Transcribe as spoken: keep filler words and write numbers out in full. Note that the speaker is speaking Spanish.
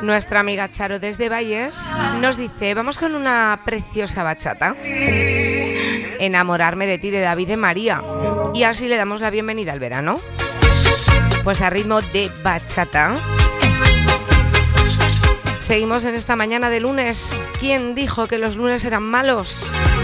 Nuestra amiga Charo desde Valles nos dice: vamos con una preciosa bachata, Enamorarme de ti, de David de María. Y así le damos la bienvenida al verano. Pues a ritmo de bachata seguimos en esta mañana de lunes. ¿Quién dijo que los lunes eran malos?